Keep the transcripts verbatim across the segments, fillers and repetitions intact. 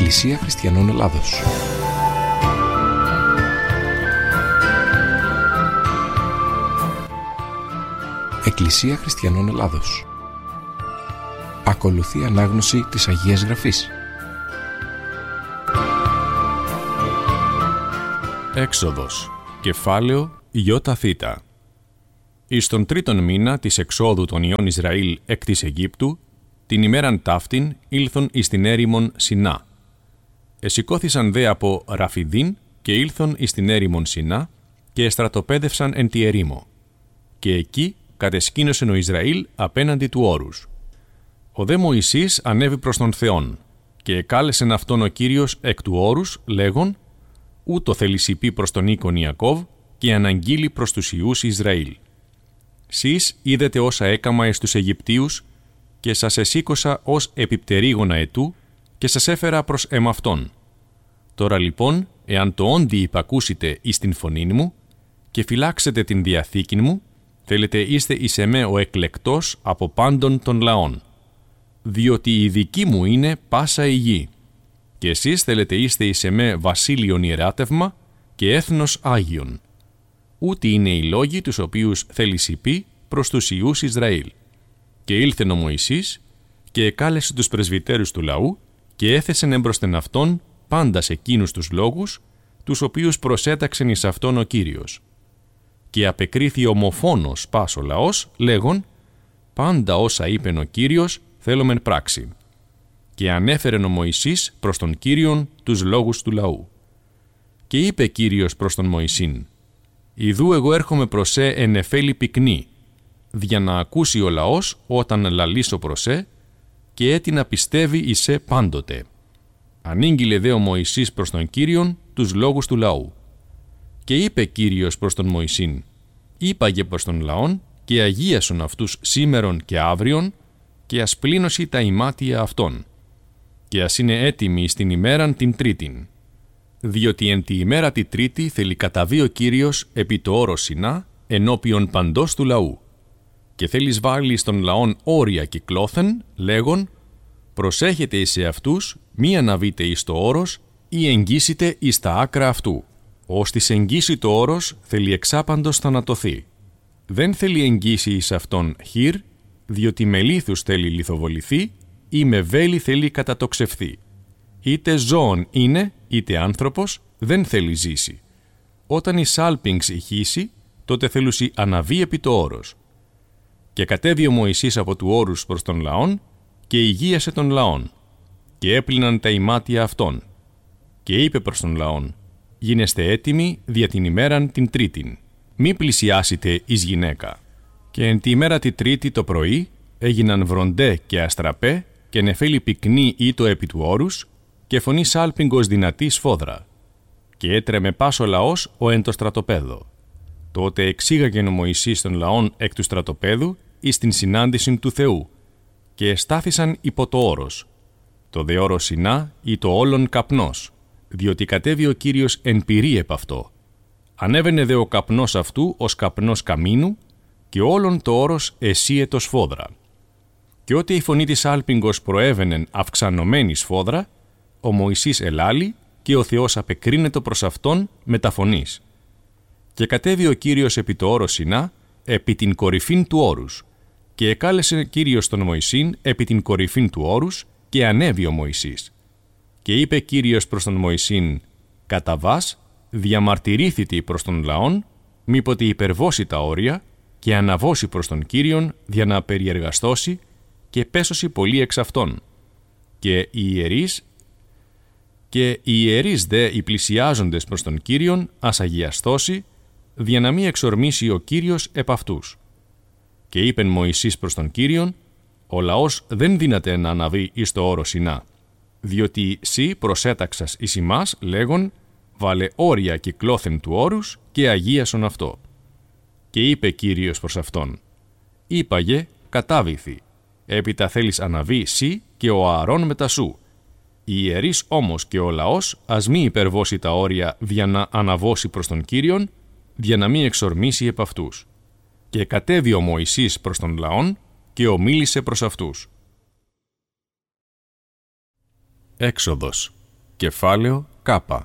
Εκκλησία Χριστιανών Ελλάδος. Εκκλησία Χριστιανών Ελλάδος. Ακολουθεί ανάγνωση της Αγίας Γραφής. Έξοδος. Κεφάλαιο Ιώτα Θήτα. Εις τον τρίτον μήνα της εξόδου των ιών Ισραήλ εκ της Αιγύπτου, την ημέραν ταύτην ήλθον εις την έρημον Σινά. Εσηκώθησαν δε από Ραφιδίν και ήλθον εις την έρημον Σινά και εστρατοπέδευσαν εν τη ερήμο. Και εκεί κατεσκήνωσεν ο Ισραήλ απέναντι του όρους. Ο δε Μωυσής ανέβη προς τον Θεόν και εκάλεσεν αυτόν ο Κύριος εκ του όρους λέγον: ούτω θελησιπεί προς τον οίκον Ιακώβ και αναγγείλει προς τους ιούς Ισραήλ. Σεις είδετε όσα έκαμα εις τους Αιγυπτίους και σας εσήκωσα ως επιπτερίγωνα ετού και σας έφερα προς εμαυτόν. Τώρα λοιπόν, εάν το όντι υπακούσετε εις την φωνήν μου και φυλάξετε την διαθήκην μου, θέλετε είστε εις εμέ ο εκλεκτός από πάντων των λαών. Διότι η δική μου είναι πάσα η γη. Και εσείς θέλετε είστε εις εμέ βασίλειον ιεράτευμα και έθνος Άγιον. Ούτι είναι οι λόγοι τους οποίους θελησιπεί προς τους ιούς Ισραήλ. Και ήλθεν ο Μωυσής και εκάλεσε τους πρεσβυτέρους του λαού και έθεσεν εμπροσθεν αυτόν πάντας εκείνους τους λόγους, τους οποίους προσέταξεν εις αυτόν ο Κύριος. Και απεκρίθη ομοφόνος πας ο λαός, λέγον: πάντα όσα είπεν ο Κύριος θέλομεν πράξη. Και ανέφερεν ο Μωυσής προς τον Κύριον τους λόγους του λαού. Και είπε Κύριος προς τον Μωυσήν: ιδού εγώ έρχομαι προς σε εν νεφέλη πυκνή, δια να ακούσει ο λαός όταν λαλήσω προς σε, και έτι να πιστεύει εις σε πάντοτε. Ανήγγειλε δε ο Μωυσής προς τον Κύριον τους λόγους του λαού. Και είπε Κύριος προς τον Μωυσήν: είπαγε προς τον λαόν και αγίασον αυτούς σήμερον και αύριον και ας πλήνωση τα ημάτια αυτών. Και ας είναι έτοιμοι στην ημέραν την τρίτην. Διότι εν τη ημέρα τη τρίτη θέλει καταβεί ο Κύριος επί το όρος Σινά ενώπιον παντός του λαού. Και θέλεις βάλει στον λαόν όρια κυκλώθεν, λέγον: προσέχετε εις αυτούς, μη αναβείτε εις το όρος ή εγγύσετε εις τα άκρα αυτού. Ως της εγγύσει το όρος θέλει εξάπαντος θανατωθεί. Δεν θέλει εγγύσει εις αυτόν χείρ, διότι με λίθους θέλει λιθοβοληθεί ή με βέλη θέλει κατατοξευθεί. Είτε ζώον είναι, είτε άνθρωπος, δεν θέλει ζήσει. Όταν η σάλπιγγς ηχήσει, τότε θέλουσι αναβεί επί το όρος. Και κατέβη ο Μωυσής από του όρους προς τον λαόν και υγείασε τον λαόν. Και έπλυναν τα ημάτια αυτών. Και είπε προς τον λαόν: γίνεστε έτοιμοι δια την ημέραν την τρίτην. Μη πλησιάσετε εις γυναίκα. Και εν τη ημέρα τη τρίτη το πρωί έγιναν βροντέ και αστραπέ και νεφέλη πυκνή ήτο επί του όρους και φωνή σάλπιγγος δυνατή σφόδρα. Και έτρεμε πας ο λαός ο εν το στρατοπέδο. Τότε εξήγαγεν ο Μωυσής των λαών εκ του στρατοπέδου εις την συνάντηση του Θεού και εστάθησαν υπό το όρος. Το δε όρος Σινά ή το όλον καπνός, διότι κατέβη ο Κύριος εν πυρή επ' αυτό. Ανέβαινε δε ο καπνός αυτού ως καπνός καμίνου και όλον το όρος εσύετο σφόδρα. Και ό,τι η φωνή της άλπιγγος προέβαινεν αυξανωμένη σφόδρα, ο Μωυσής ελάλη και ο Θεός απεκρίνετο προς αυτόν με τα φωνής. Και κατέβη ο Κύριος επί το όρος Σινά, επί την κορυφήν του όρους. Και εκάλεσε Κύριος τον Μωυσήν επί την κορυφήν του όρους και ανέβη ο Μωυσής. Και είπε Κύριος προς τον Μωυσήν: καταβάς, διαμαρτυρήθητη προς τον λαόν, μήποτε υπερβώσει τα όρια και αναβώσει προς τον Κύριον δια να περιεργαστώσει και πέσωση πολύ εξ αυτών. Και οι ιερείς και οι ιερείς δε οι πλησιάζοντες προς τον Κύριον ας αγιαστώσει, δια να μη εξορμήσει ο Κύριος επ' αυτούς. Και είπεν Μωυσής προς τον Κύριον: ο λαός δεν δύναται να αναβεί εις το όρο Σινά, διότι σύ προσέταξας εις ημάς λέγον: βάλε όρια κυκλώθεν του όρους και αγίασον αυτό. Και είπε Κύριος προς αυτόν: είπαγε κατάβηθη, έπειτα θέλεις αναβεί σύ και ο Ααρών μετά σου. Οι ιερείς όμως και ο λαός ας μη υπερβώσει τα όρια δια να αναβώσει προς τον Κύριον, δια να μη εξορμήσει επ' αυτούς. Και κατέβη ο Μωυσής προς τον λαόν και ομίλησε προς αυτούς. Έξοδος. Κεφάλαιο Κάπα.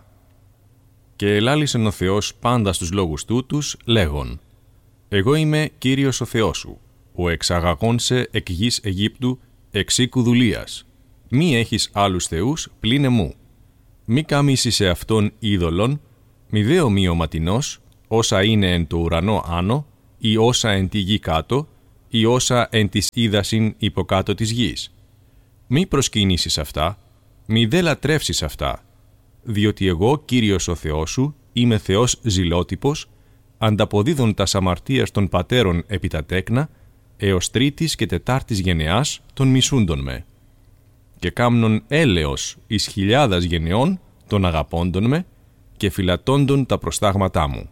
Και ελάλησεν ο Θεός πάντα στους λόγους τούτους, λέγον: Εγώ είμαι Κύριος ο Θεός σου, ο εξαγαγών σε εκ γης Αιγύπτου εξ οίκου δουλείας. Μη έχεις άλλους θεούς πλην εμού. Μη καμίσεις σε αυτόν είδωλον, μη δε ομοιωματινός, όσα είναι εν το ουρανό άνω, ή όσα εν τη γη κάτω, ή όσα εν της ύδασιν υποκάτω της γης. Μη προσκυνήσεις αυτά, μη δε λατρεύσεις αυτά, διότι εγώ, Κύριος ο Θεός σου, είμαι Θεός ζηλότυπος, ανταποδίδων τας αμαρτίας των πατέρων επί τα τέκνα, έως τρίτης και τετάρτης γενεάς των μισούντων με. Και κάμνον έλεος εις χιλιάδας γενεών των αγαπώντων με και φυλατώντων τα προστάγματά μου.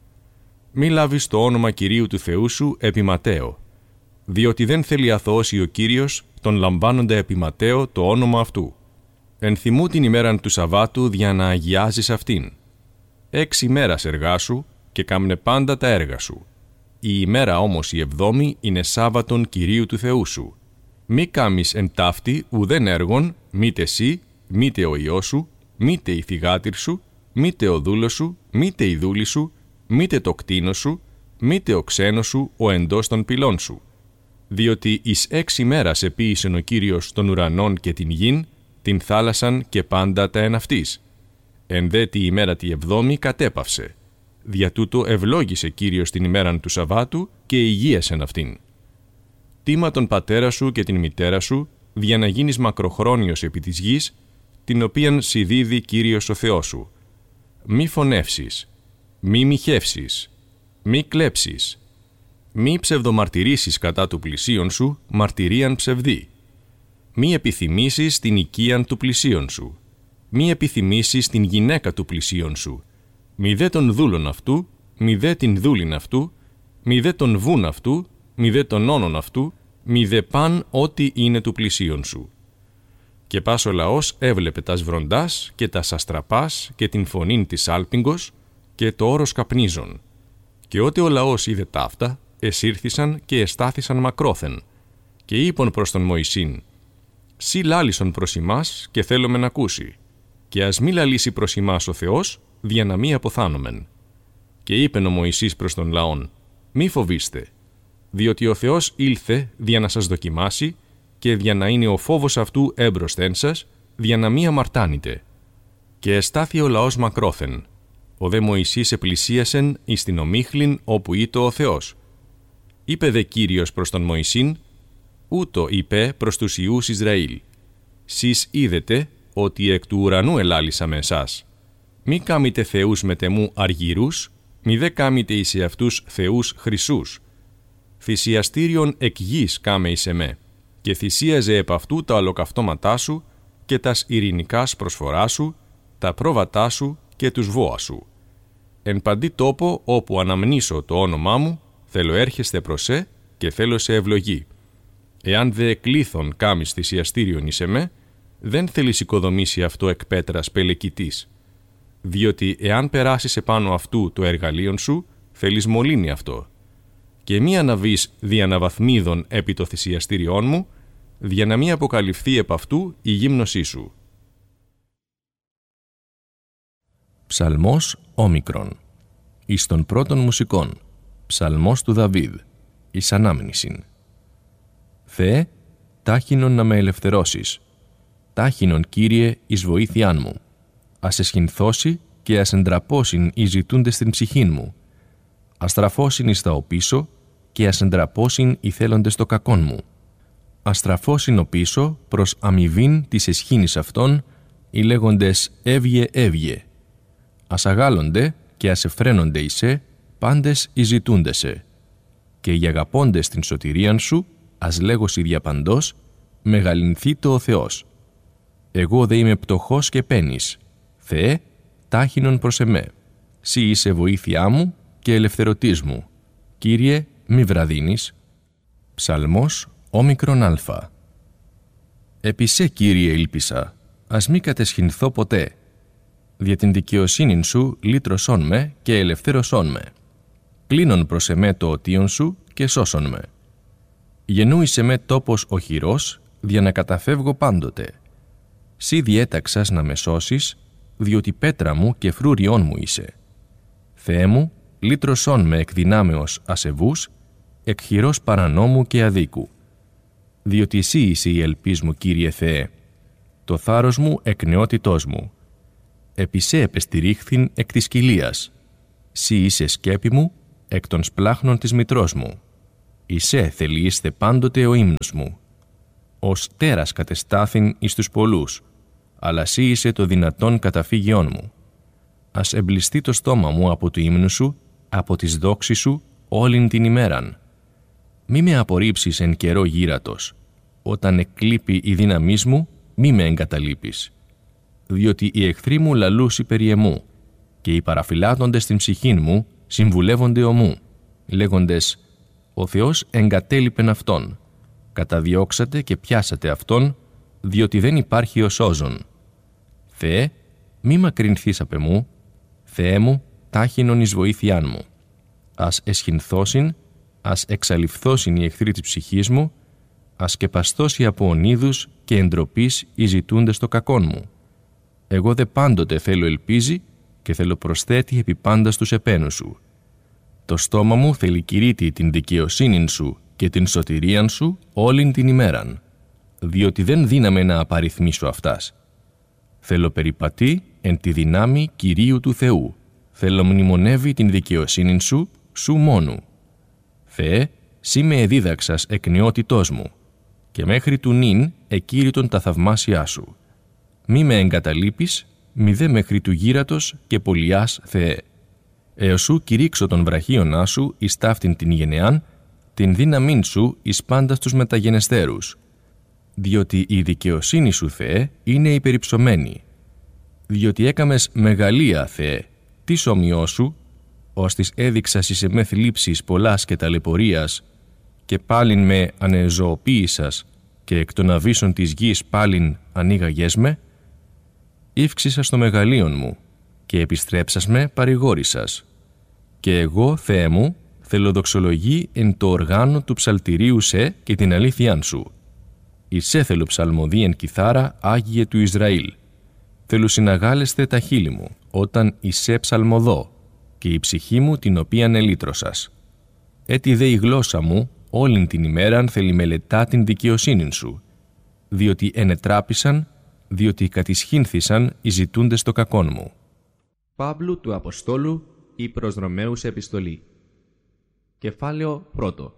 Μη λάβεις το όνομα Κυρίου του Θεού σου επί ματέο, διότι δεν θέλει αθωώσει ο Κύριος τον λαμβάνοντα επί ματέο το όνομα αυτού. Ενθυμού την ημέραν του Σαββάτου δια να αγιάζεις αυτήν. Έξι μέρας εργάσου και κάμνε πάντα τα έργα σου. Η ημέρα όμως η εβδόμη είναι Σάββατον Κυρίου του Θεού σου. Μη κάμεις εν ταύτη ουδέν έργον, μήτε εσύ, μήτε ο ιός σου, μήτε η θυγάτηρ σου, μήτε ο δούλος σου, μήτε η δούλη σου, μήτε το κτήνος σου, μήτε ο ξένος σου, ο εντός των πυλών σου. Διότι εις έξι μέρας επίησεν ο Κύριος των ουρανών και την γην, την θάλασσαν και πάντα τα εν αυτής. Εν δε τη ημέρα τη εβδόμη κατέπαυσε. Δια τούτο ευλόγησε Κύριος την ημέραν του Σαββάτου και υγίασεν αυτήν. Τίμα τον πατέρα σου και την μητέρα σου, δια να γίνεις μακροχρόνιος επί της γης, την οποίαν συδίδει Κύριος ο Θεός σου. Μη φωνεύσεις, μη μοιχεύσεις, μη κλέψεις, μη ψευδομαρτυρήσεις κατά του πλησίον σου, μαρτυρίαν ψευδή. Μη επιθυμήσεις την οικίαν του πλησίον σου, μη επιθυμήσεις την γυναίκα του πλησίον σου, μη δε τον δούλον αυτού, μη δε την δούλην αυτού, μη δε τον βούν αυτού, μη δε τον όνον αυτού, μη δε παν ό,τι είναι του πλησίον σου. Και πας ο λαός έβλεπε τας βροντάς και τας αστραπάς και την φωνήν της άλπιγγος και το όρος καπνίζων. Και ότε ο λαός είδε ταύτα, εσύρθησαν και εστάθησαν μακρόθεν. Και είπον προς τον Μωυσήν: Σύ λάλησον προς ημάς και θέλουμε να ακούσει, και ας μη λαλήσει προς ημάς ο Θεός, δια να μη αποθάνομεν. Και είπεν ο Μωυσής προς τον λαόν: Μη φοβήστε, διότι ο Θεός ήλθε δια να σας δοκιμάσει και δια να είναι ο φόβος αυτού έμπροσθεν σας, δια να μη αμαρτάνετε. Και εστάθη ο λαός μακρόθεν. Ο δε Μωυσής επλησίασεν εις την ομίχλην όπου ήτο ο Θεός. Είπε δε Κύριος προς τον Μωυσήν: Ούτω είπε προς τους ιούς Ισραήλ: Σεις είδετε ότι εκ του ουρανού ελάλησα με εσάς. Μη κάμετε θεούς μετεμού αργυρούς, μη δε κάμετε εις εαυτούς θεούς χρυσούς. Θυσιαστήριον εκ γης κάμε εις εμέ, και θυσίαζε επ' αυτού τα ολοκαυτώματά σου και τας ειρηνικάς προσφορά σου, τα πρόβατά σου και τους βόα σου. Εν παντή τόπο όπου αναμνήσω το όνομά μου, θέλω έρχεστε προς σε και θέλω σε ευλογή. Εάν δε εκλήθον κάμεις θυσιαστήριον εις εμέ, δεν θέλεις οικοδομήσει αυτό εκ πέτρας πελεκητής. Διότι εάν περάσεις επάνω αυτού το εργαλείον σου, θέλεις μολύνει αυτό. Και μη αναβείς διαναβαθμίδων επί το θυσιαστήριόν μου, για να μη αποκαλυφθεί επ' αυτού η γύμνωσή σου. Ψαλμός όμικρον. Εις των πρώτων μουσικών. Ψαλμός του Δαβίδ. Εις ανάμνησιν. Θεέ, τάχινον να με ελευθερώσεις. Τάχινον, Κύριε, εις βοήθειάν μου. Ας εσχυνθώσει και ας εντραπώσιν οι ζητούντες στην ψυχήν μου. Ας στραφώσιν εις τα οπίσω και ας εντραπώσιν οι θέλοντες το κακόν μου. Ας στραφώσιν οπίσω προς αμοιβήν της εσχήνης αυτών, οι λέγοντες έβγε έβγε. Ας αγάλλονται και ας εφραίνονται εισέ, πάντες οι ζητούντεσαι. Και οι αγαπώντες την σωτηρίαν σου, ας λέγωσι διαπαντός, μεγαλυνθήτω ο Θεός. Εγώ δε είμαι πτωχός και πένης. Θεέ, τάχινον προς εμέ. Σύ είσαι βοήθειά μου και ελευθερωτής μου. Κύριε, μη βραδύνεις. Ψαλμός όμικρον αλφα. Επί σε, Κύριε, ήλπισα, ας μη κατεσχυνθώ ποτέ. Δια την δικαιοσύνην σου λύτρωσόν με και ελευθέρωσόν με. Κλείνον προς εμέ το οτίον σου και σώσον με. Γεννούησε με τόπος οχυρός, δια να καταφεύγω πάντοτε. Σύ διέταξας να με σώσεις, διότι πέτρα μου και φρούριόν μου είσαι. Θεέ μου, λύτρωσόν με εκ δυνάμεως ασεβούς, εκ χειρός παρανόμου και αδίκου. Διότι εσύ είσαι η ελπίς μου, Κύριε Θεέ, το θάρρος μου εκ νεότητός μου. Επί σε επεστηρίχθην εκ της κοιλίας. Σύ είσαι σκέπη μου εκ των σπλάχνων της μητρός μου. Ισέ θελείστε πάντοτε ο ύμνος μου. Ως τέρας κατεστάθην εις τους πολλούς, αλλά σύ είσαι το δυνατόν καταφύγιόν μου. Ας εμπλιστεί το στόμα μου από το ύμνο σου, από τις δόξεις σου, όλην την ημέραν. Μη με απορρίψεις εν καιρό γύρατος. Όταν εκλείπει η δύναμής μου, μη με εγκαταλείπεις. Διότι οι εχθροί μου λαλούσι περί εμού, και οι παραφυλάτοντες στην ψυχήν μου συμβουλεύονται ομού, λέγοντες «Ο Θεός εγκατέλειπεν αυτόν. Καταδιώξατε και πιάσατε αυτόν, διότι δεν υπάρχει ο σώζον. Θεέ, μη μακρυνθείς απ' εμού, Θεέ μου, τάχινον εις βοήθειάν μου. Ας εσχυνθώσιν, ας εξαλειφθώσιν οι εχθροί της ψυχής μου, ας σκεπαστώσει από ονείδους και εντροπής οι ζητούντες το κακόν μου. Εγώ δε πάντοτε θέλω ελπίζει και θέλω προσθέτει επί πάντα στους επένους σου. Το στόμα μου θέλει κηρύττει την δικαιοσύνην σου και την σωτηρίαν σου όλην την ημέραν, διότι δεν δύναμε να απαριθμίσω αυτάς. Θέλω περιπατεί εν τη δυνάμει Κυρίου του Θεού. Θέλω μνημονεύει την δικαιοσύνην σου, σου μόνου. Θεέ, σύ με εδίδαξας εκ νεότητός μου, και μέχρι του νυν εκήρυτον τα θαυμάσια σου. Μη με εγκαταλείπεις, μη δε μέχρι του γύρατος και πολιάς, Θεέ. Έως σου κηρύξω των βραχίωνά σου εις ταύτην την γενεάν, την δύναμήν σου εις πάντα τους μεταγενεστέρους. Διότι η δικαιοσύνη σου, Θεέ, είναι υπερυψωμένη. Διότι έκαμες μεγαλεία, Θεέ, της όμοιός σου, ως της έδειξας εις εμέ θλίψεις πολλάς και ταλαιπωρίας, και πάλιν με ανεζωοποίησας και εκ των αβύσσων της γης πάλιν ανοίγαγες με, ύφξησας το μεγαλείον μου και επιστρέψας με παρηγόρησας. Και εγώ, Θεέ μου, θέλω δοξολογεί εν το οργάνο του ψαλτηρίου σε και την αλήθειάν σου. Ισέ θέλω ψαλμοδί εν κιθάρα Άγιε του Ισραήλ. Θέλω συναγάλεστε τα χείλη μου, όταν ισέ ψαλμοδώ, και η ψυχή μου την οποίαν ελύτρωσας. Έτσι δε η γλώσσα μου όλην την ημέραν θέλει μελετά την δικαιοσύνην σου, διότι ενετράπησαν, διότι κατησχύνθησαν οι ζητούντες το κακόν μου. Παύλου του Αποστόλου ή προς Ρωμαίους επιστολή. Κεφάλαιο πρώτο.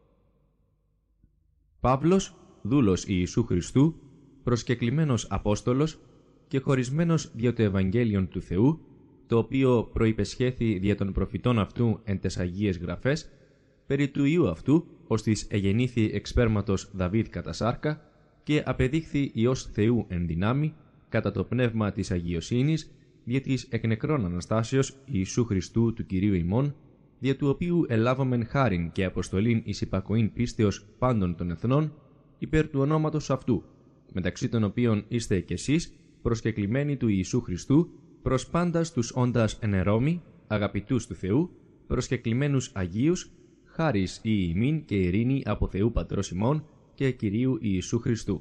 Παύλος, δούλος Ιησού Χριστού, προσκεκλημένος Απόστολος και χωρισμένος δια το Ευαγγέλιον του Θεού, το οποίο προϋπεσχέθη δια των προφητών αυτού εν τες Αγίες Γραφές, περί του Υιού αυτού, ώστις εγεννήθη εξ σπέρματος Δαβίδ κατά σάρκα, και απεδείχθη Υιός Θεού εν δυνάμει, κατά το πνεύμα της αγιοσύνης, δια της εκ νεκρών Αναστάσεως Ιησού Χριστού του Κυρίου ημών, δια του οποίου ελάβαμεν χάριν και αποστολήν εις υπακοήν πίστεως πάντων των εθνών, υπέρ του ονόματος αυτού, μεταξύ των οποίων είστε κι εσείς, προσκεκλημένοι του Ιησού Χριστού, προς πάντας τους όντας εν Ρώμη, αγαπητούς του Θεού, προσκεκλημένους Αγίους, χάρις ή ημίν και ειρήνη από Θεού Πατρός ημών και Κυρίου Ιησού Χριστού.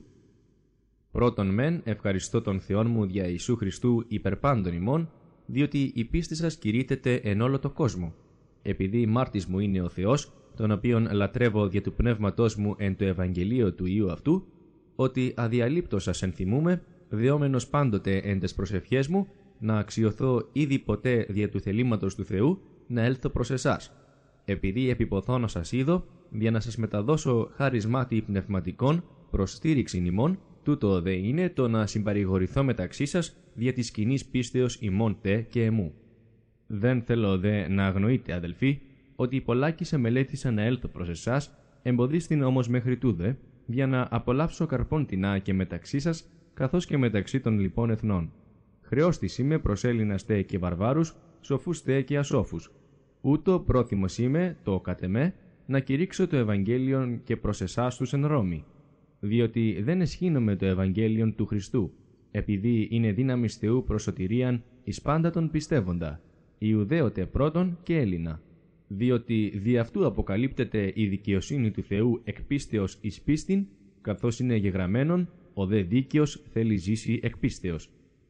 Πρώτον μεν ευχαριστώ τον Θεόν μου δια Ιησού Χριστού υπερ πάντων ημών, διότι η πίστη σας κηρύττεται εν όλο το κόσμο. Επειδή μάρτης μου είναι ο Θεός, τον οποίον λατρεύω δια του πνεύματός μου εν το Ευαγγελίο του Υιού αυτού, ότι αδιαλείπτως σας ενθυμούμε, δεόμενος πάντοτε εν τες προσευχές μου, να αξιωθώ ήδη ποτέ δια του θελήματος του Θεού, να έλθω προς εσάς. Επειδή επιποθώ σας είδω, για να σας μεταδώσω χαρισμάτι πνευματικών προς στήριξην ημών, τούτο δε είναι το να συμπαρηγορηθώ μεταξύ σας δια της κοινής πίστεως ημών τε και εμού. Δεν θέλω δε να αγνοείτε, αδελφοί, ότι πολλάκις εμελέτησα να έλθω προς εσάς, εμποδίστην όμως μέχρι τούδε, για να απολαύσω καρπών τεινά και μεταξύ σας, καθώς και μεταξύ των λοιπών εθνών. Χρεώστης είμαι προς Έλληνας τε και βαρβάρους, σοφούς τε και ασόφους. Ούτω πρόθυμος είμαι, το κατ' εμέ, να κηρύξω το Ευαγγέλιον και προς εσάς τους εν Ρώμη. Διότι δεν εσχύνομαι το Ευαγγέλιον του Χριστού, επειδή είναι δύναμις Θεού προς σωτηρίαν εις πάντα τον πιστεύοντα, Ιουδαίωτε πρώτον και Έλληνα. Διότι δι' αυτού αποκαλύπτεται η δικαιοσύνη του Θεού εκ πίστεως εις πίστην, καθώς είναι γεγραμμένον, ο δε δίκαιος θέλει ζήσει εκ πίστεως.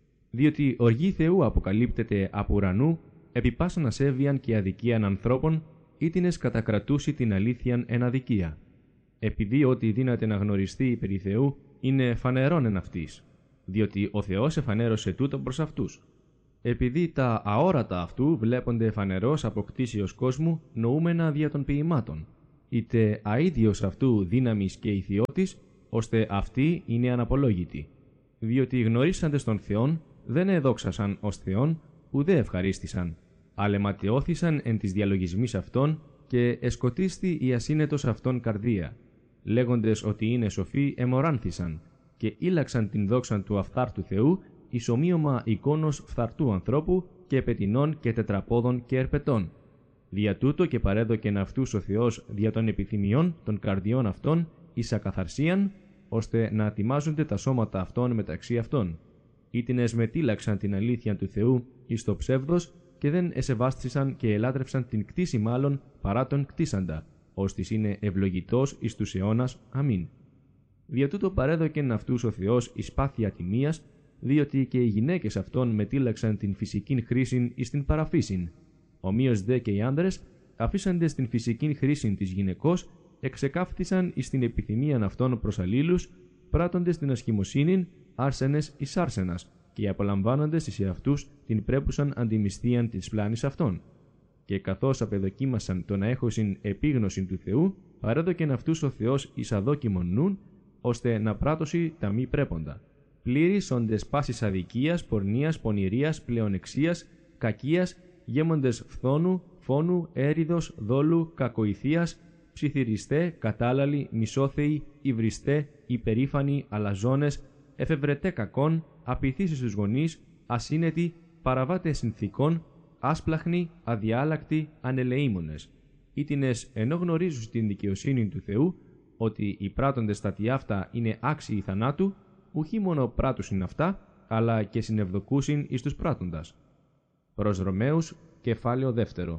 Διότι οργή Θεού αποκαλύπτεται από ουρανού, επί πάσαν ασέβειαν και αδικίαν ανθρώπων, ήτινες κατακρατούσει την αλήθειαν εν αδικία. Επειδή ό,τι δύναται να γνωριστεί περί Θεού είναι φανερόν εν αυτής, διότι ο Θεός εφανέρωσε τούτο προς αυτούς. Επειδή τα αόρατα αυτού βλέπονται φανερώς από κτήσεως κόσμου νοούμενα δια των ποιημάτων, είτε αίδιος αυτού δύναμης και ηθιώτης, ώστε αυτοί είναι αναπολόγητοι. Διότι γνωρίσαντες τον Θεόν δεν εδόξασαν ως Θεόν, ουδέ ευχαρίστησαν, αλλά ματαιώθησαν εν της διαλογισμής αυτών και εσκοτίστη η ασύνετος αυτών καρδία, λέγοντες ότι είναι σοφοί εμοράνθησαν και ήλαξαν την δόξαν του αυθάρτου Θεού εις ομοίωμα εικόνος φθαρτού ανθρώπου και πετεινών και τετραπόδων και ερπετών. Δια τούτο και παρέδοκεν αυτούς ο Θεός δια των επιθυμιών των καρδιών αυτών εις ακαθαρσίαν, ώστε να ατιμάζονται τα σώματα αυτών μεταξύ αυτών. Ήτινες μετήλαξαν την αλήθεια του Θεού εις το ψεύδος και δεν εσεβάστησαν και ελάτρευσαν την κτήση μάλλον παρά τον κτίσαντα, ώστις είναι ευλογητός εις τους αιώνας. Αμήν. Δια τούτο παρέδοκεν αυτούς ο Θεός εις πάθεια τιμίας, διότι και οι γυναίκες αυτών μετήλαξαν την φυσικήν χρήσιν εις την παραφύσιν. Ομοίως δε και οι άνδρες, αφήσαντες την φυσικήν χρήσιν της γυναικός, εξεκάφθησαν εις την επιθυμίαν αυτών προς αλλήλους, πράττοντες την ασχημοσύνην άρσενες εις άρσενας και απολαμβάνοντες εις εαυτούς την πρέπουσαν αντιμισθίαν της πλάνης αυτών. Και καθώς απεδοκίμασαν το να έχωσιν επίγνωσιν του Θεού, παρέδοκεν αυτούς ο Θεός εις αδόκιμον νουν, ώστε να πράττωση τα μη πρέποντα. Πλήρης όντες πάσης αδικίας, πορνείας, πονηρίας, πλεονεξίας, κακίας, γέμοντες φθόνου, φόνου, έριδος, δόλου, κακοηθείας, ψιθυριστέ, κατάλαλοι, μισόθεοι, υβριστέ, υπερήφανοι, αλαζόνες, εφευρετέ κακών, απειθήσεις στους γονείς, ασύνετοι, παραβάτες συνθηκών, άσπλαχνοι, αδιάλακτοι, ανελεήμονες. Ήτινες ενώ γνωρίζουν την δικαιοσύνη του Θεού, ότι οι πράττοντες τα τι αυτά είναι άξιοι θανάτου, ουχή μόνο πράττουσιν αυτά, αλλά και συνευδοκούσιν εις τους πράττοντας. Προς Ρωμαίους, κεφάλαιο δεύτερο.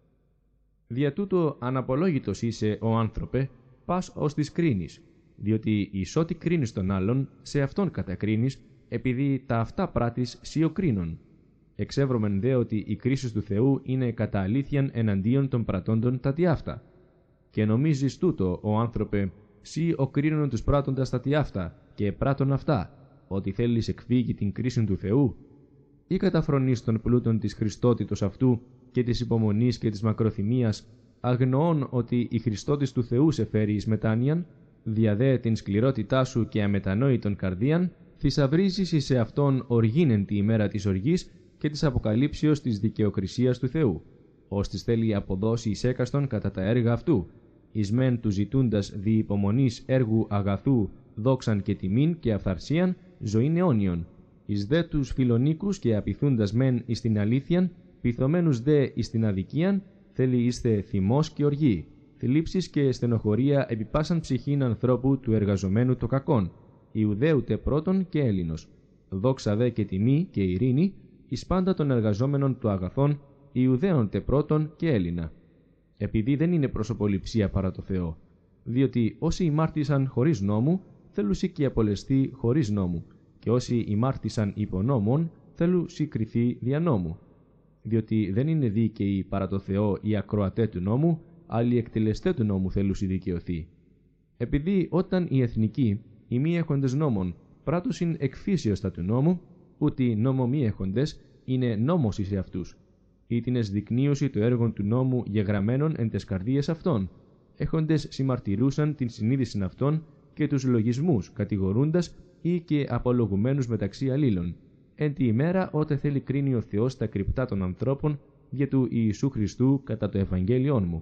Δια τούτο αναπολόγητος είσαι, ο άνθρωπε, πας ως της κρίνης, διότι εις ό,τι κρίνεις τον άλλον, σε αυτόν κατακρίνεις, επειδή τα αυτά πράττεις σιοκρίνων. Εξεύρωμεν δε ότι η κρίση του Θεού είναι κατά αλήθειαν εναντίον των πρατώντων τα τι αυτά. Και νομίζεις τούτο, ο άνθρωπε, σύ ο κρίνων τους πράττοντας τα τι αυτά, και πράττων αυτά, ότι θέλεις εκφύγει την κρίση του Θεού, ή καταφρονείς των πλούτων της Χριστότητος αυτού και της υπομονής και της μακροθυμίας, αγνοών ότι η Χριστότης του Θεού σε φέρει εις μετάνοιαν, διαδέ την σκληρότητά σου και αμετανόητον καρδίαν, θησαυρίζεις εις σε αυτόν οργήνεν τη ημέρα της οργής και της αποκαλύψεως της δικαιοκρισίας του Θεού, ώστις θέλει αποδώσει εις έκαστον κατά τα έργα αυτού, εις μεν του ζητούντας δι' υπομονής έργου αγαθού, δόξαν και τιμήν και αυθαρσίαν, ζωήν αιώνιον, εις δε τους φιλονίκους και απειθούντας μεν εις την αλήθειαν, πειθωμένους δε εις την αδικίαν, θέλει είστε θυμός και οργή, θλίψεις και στενοχωρία επί πάσαν ψυχήν ανθρώπου του εργαζομένου το κακόν, Ιουδαίουτε πρώτον και Έλληνος, δόξα δε και τιμή και ειρήνη, εις πάντα των εργαζόμενων του αγαθών, Ιουδαίων τε πρώτον και Έλληνα. Επειδή δεν είναι προσωποληψία παρά το Θεό, διότι όσοι ημάρτησαν χωρίς νόμου, θέλουσι και απολεστεί χωρίς νόμου, και όσοι ημάρτησαν υπό νόμον, θέλουσι κριθεί δια νόμου. Διότι δεν είναι δίκαιοι παρά το Θεό οι ακροατέ του νόμου, αλλά οι εκτελεστέ του νόμου θέλουσι δικαιωθεί. Επειδή όταν οι εθνικοί, οι μη έχοντες νόμων, πράττουσιν εκφύσεως τα του νόμου, ούτε νόμο μη έχοντες, είναι νόμος εις αυτούς. Ήτινες δεικνύωση το έργο του νόμου γεγραμμένων εν τες καρδίες αυτών, έχοντες συμμαρτυρούσαν την συνείδηση αυτών και τους λογισμούς κατηγορούντας ή και απολογουμένους μεταξύ αλλήλων, εν τη ημέρα ότε θέλει κρίνει ο Θεός τα κρυπτά των ανθρώπων δια του Ιησού Χριστού κατά το Ευαγγέλιόν μου.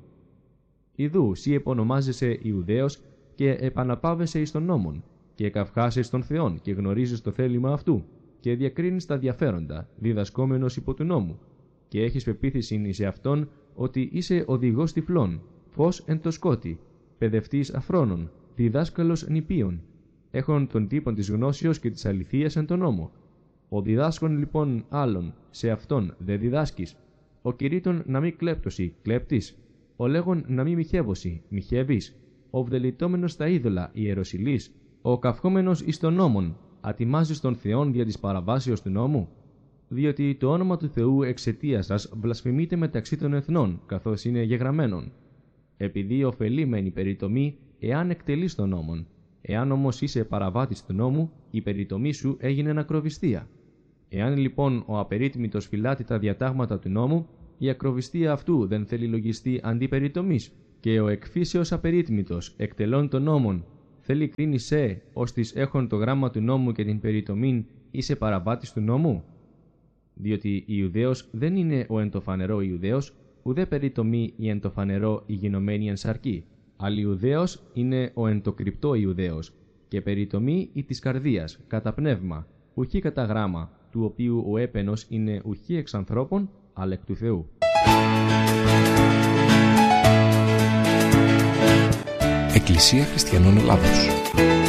Ιδού σύ επωνομάζεσαι Ιουδαίος και επαναπάβεσαι εις τον νόμον, και καυχάσαι εις τον Θεόν και γνωρίζεις το θέλημα αυτού, και διακρίνεις τα διαφέροντα, διδασκόμενος υπό του νόμου, και έχεις πεποίθηση εις αυτόν ότι είσαι οδηγός τυφλών, φως εν το σκότι, παιδευτής αφρόνων, διδάσκαλος νηπίων, έχων τον τύπον της γνώσεως και της αληθείας εν τον νόμο. Ο διδάσκων λοιπόν άλλων σε αυτόν δε διδάσκεις, ο κηρύττων να μη κλέπτωση, κλέπτης, ο λέγον να μη μοιχεύωση, μοιχεύεις, ο βδελιτόμενος στα είδωλα, ιεροσυλής, ο καυχόμενος εις τον νόμον ατιμάζεις τον Θεόν δια της παραβάσεως του νόμου, διότι το όνομα του Θεού εξαιτίας σας βλασφημείται μεταξύ των εθνών, καθώς είναι γεγραμμένον. Επειδή ωφελεί μεν η περιτομή, εάν εκτελείς τον νόμον. Εάν όμως είσαι παραβάτης του νόμου, η περιτομή σου έγινε ακροβιστία. Εάν λοιπόν ο απερίτμητος φυλάτει τα διατάγματα του νόμου, η ακροβιστία αυτού δεν θέλει λογιστεί αντί περιτομής, και ο εκφύσεως απερίτμητος εκτελών των νόμων θέλει κρίνει σε, ώστις έχον το γράμμα του νόμου και την περιτομήν, είσαι παραβάτης του νόμου. Διότι Ιουδαίος δεν είναι ο εν το φανερό Ιουδαίος, ουδέ περιτομή η εν το φανερό η γινωμένη εν σαρκή. Αλλά Ιουδαίος είναι ο εν το κρυπτό Ιουδαίος, και περιτομή η της καρδίας, κατά πνεύμα, ουχή κατά γράμμα, του οποίου ο έπαινος είναι ουχή εξ ανθρώπων, αλλά εκ του Θεού. Εκκλησία Χριστιανών Ελλάδος.